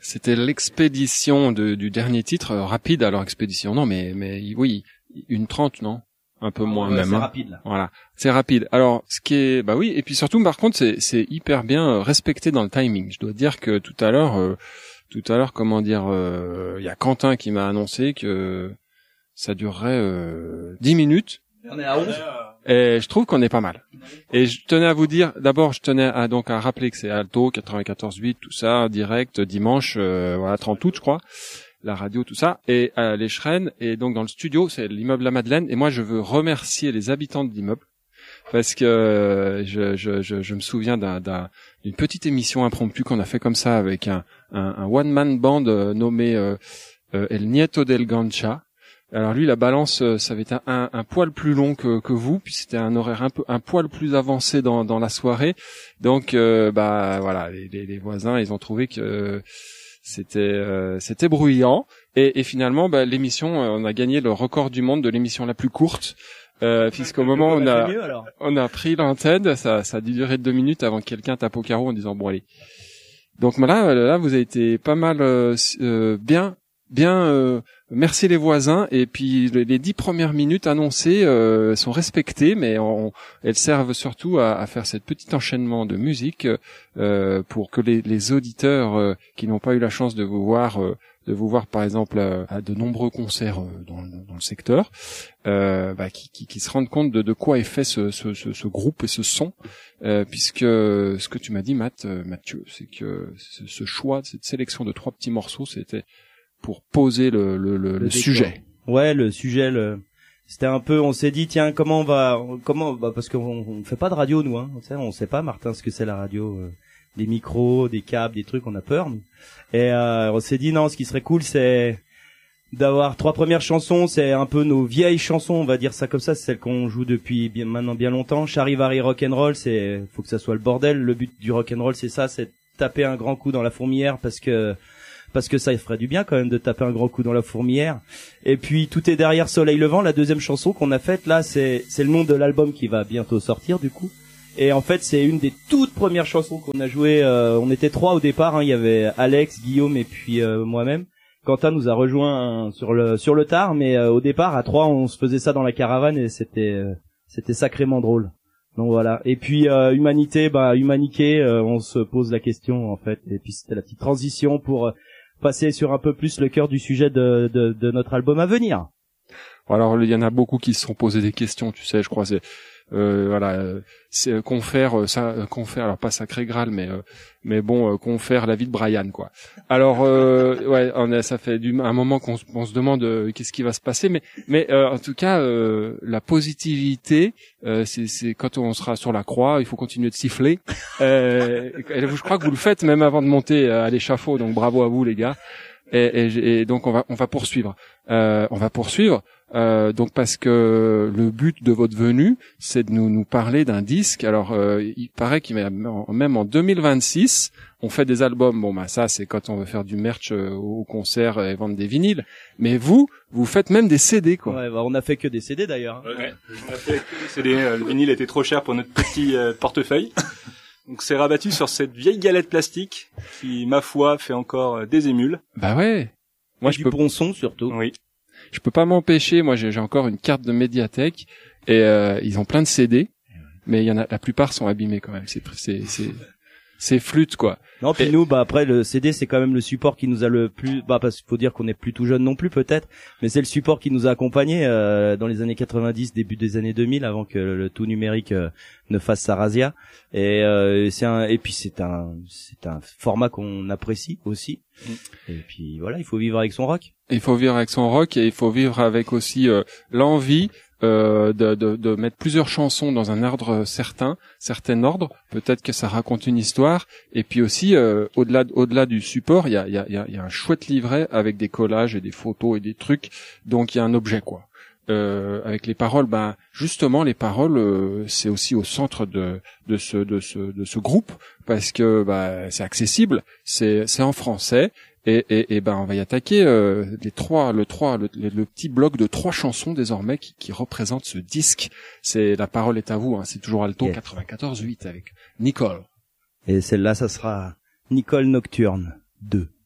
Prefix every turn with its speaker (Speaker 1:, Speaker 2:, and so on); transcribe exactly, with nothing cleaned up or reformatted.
Speaker 1: C'était l'expédition de, du dernier titre, euh, rapide. Alors expédition, non, mais mais oui, une trente, non, un peu moins
Speaker 2: ouais,
Speaker 1: même.
Speaker 2: C'est
Speaker 1: hein.
Speaker 2: rapide là.
Speaker 1: Voilà, c'est rapide. Alors ce qui est, bah oui, et puis surtout, par contre, c'est c'est hyper bien respecté dans le timing. Je dois dire que tout à l'heure, euh, tout à l'heure, comment dire, il euh, y a Quentin qui m'a annoncé que ça durerait euh, dix minutes.
Speaker 2: On est à onze.
Speaker 1: Et je trouve qu'on est pas mal. Et je tenais à vous dire, d'abord, je tenais à donc à rappeler que c'est Alto quatre-vingt-quatorze huit, tout ça, direct, dimanche, euh, voilà, trente août, je crois, la radio, tout ça, et à l'Écheren, et donc dans le studio, c'est l'immeuble La Madeleine, et moi je veux remercier les habitants de l'immeuble, parce que euh, je, je, je, je me souviens d'un, d'un, d'une petite émission impromptue qu'on a fait comme ça avec un, un, un one-man band euh, nommé euh, euh, El Nieto del Gancha. Alors lui, la balance, ça avait été un, un, un poil plus long que, que vous, puis c'était un horaire un peu un poil plus avancé dans, dans la soirée. Donc, euh, bah voilà, les, les, les voisins, ils ont trouvé que euh, c'était euh, c'était bruyant. Et, et finalement, bah, l'émission, on a gagné le record du monde de l'émission la plus courte, euh, puisqu'au moment où on a
Speaker 2: mieux,
Speaker 1: on a pris l'antenne, ça ça a duré deux minutes avant que quelqu'un tape au carreau en disant bon allez. Donc là, là, vous avez été pas mal euh, euh, bien. Bien, euh, merci les voisins. Et puis les dix premières minutes annoncées euh, sont respectées, mais on, elles servent surtout à, à faire cette petit enchaînement de musique euh, pour que les, les auditeurs euh, qui n'ont pas eu la chance de vous voir, euh, de vous voir par exemple à, à de nombreux concerts euh, dans, dans le secteur, euh, bah, qui, qui, qui se rendent compte de, de quoi est fait ce, ce, ce, ce groupe et ce son. Euh, puisque ce que tu m'as dit, Matt, euh, Mathieu, c'est que ce, ce choix, cette sélection de trois petits morceaux, c'était pour poser le, le, le, le sujet.
Speaker 2: Ouais, le sujet, le... c'était un peu, on s'est dit, tiens, comment on va, comment, bah, parce qu'on on fait pas de radio, nous, hein. On sait, on sait pas, Martin, ce que c'est la radio, euh, des micros, des câbles, des trucs, on a peur, nous. Et, euh, on s'est dit, non, ce qui serait cool, c'est d'avoir trois premières chansons, c'est un peu nos vieilles chansons, on va dire ça comme ça, c'est celles qu'on joue depuis bien, maintenant bien longtemps. Charivari Rock'n'Roll, c'est, faut que ça soit le bordel. Le but du rock'n'roll, c'est ça, c'est taper un grand coup dans la fourmilière parce que, parce que ça, il ferait du bien quand même de taper un grand coup dans la fourmilière. Et puis tout est derrière Soleil Levant, la deuxième chanson qu'on a faite là, c'est c'est le nom de l'album qui va bientôt sortir du coup. Et en fait, c'est une des toutes premières chansons qu'on a jouées. Euh, on était trois au départ, hein. Il y avait Alex, Guillaume et puis euh, moi-même. Quentin nous a rejoint sur le sur le tard, mais euh, au départ à trois, on se faisait ça dans la caravane et c'était euh, c'était sacrément drôle. Donc voilà. Et puis euh, Humanité, bah Humaniqué, euh, on se pose la question en fait. Et puis c'était la petite transition pour euh, passer sur un peu plus le cœur du sujet de, de, de notre album à venir.
Speaker 1: Alors il y en a beaucoup qui se sont posé des questions, tu sais, je crois, c'est euh, voilà, euh, c'est euh, confère euh, ça, euh, confère, alors pas Sacré Graal, mais euh, mais bon, euh, confère la vie de Brian, quoi. Alors euh, ouais, on a, ça fait du, un moment qu'on on se demande euh, qu'est-ce qui va se passer, mais mais euh, en tout cas, euh, la positivité, euh, c'est c'est quand on sera sur la croix, il faut continuer de siffler. Euh, et je crois que vous le faites même avant de monter à l'échafaud, donc bravo à vous les gars. Et, et, et donc on va on va poursuivre, euh, on va poursuivre. Euh, donc parce que le but de votre venue, c'est de nous nous parler d'un disque. Alors euh, il paraît qu'il même en deux mille vingt-six, on fait des albums. Bon bah ça c'est quand on veut faire du merch euh, au concert et vendre des vinyles. Mais vous, vous faites même des C D quoi.
Speaker 2: Ouais, bah, on a fait que des C D d'ailleurs.
Speaker 3: Hein. Ouais, on a fait que des C D. Euh, le vinyle était trop cher pour notre petit euh, portefeuille. Donc c'est rabattu sur cette vieille galette plastique qui, ma foi, fait encore euh, des émules.
Speaker 1: Bah ouais.
Speaker 2: Moi et je du peux bon son surtout.
Speaker 3: Oui.
Speaker 1: Je peux pas m'empêcher, moi j'ai, j'ai encore une carte de médiathèque et euh, ils ont plein de C D, mais il y en a, la plupart sont abîmés quand même. C'est c'est c'est c'est flûte quoi.
Speaker 2: Non, puis et... nous, bah après le C D c'est quand même le support qui nous a le plus, bah parce qu'il faut dire qu'on est plus tout jeune non plus peut-être, mais c'est le support qui nous a accompagnés euh, dans les années quatre-vingt-dix, début des années deux mille, avant que le, le tout numérique euh, ne fasse sa razzia. Et euh, c'est un, et puis c'est un, c'est un format qu'on apprécie aussi. Mm. Et puis voilà, il faut vivre avec son rock.
Speaker 1: Il faut vivre avec son rock et il faut vivre avec aussi euh, l'envie euh, de, de, de mettre plusieurs chansons dans un ordre certain, certain ordre. Peut-être que ça raconte une histoire. Et puis aussi, euh, au-delà, au-delà du support, il y a, il y a, il y a un chouette livret avec des collages et des photos et des trucs. Donc il y a un objet quoi. Euh, avec les paroles, ben justement les paroles, euh, c'est aussi au centre de de ce de ce de ce groupe parce que bah c'est accessible, c'est c'est en français. Et, et, et ben on va y attaquer euh, les trois, le trois, le, le, le petit bloc de trois chansons désormais qui, qui représentent ce disque. C'est la parole est à vous, hein, c'est toujours Alto yes. quatre-vingt-quatorze huit avec Nicole.
Speaker 2: Et celle-là, ça sera Nicole Nocturne deux.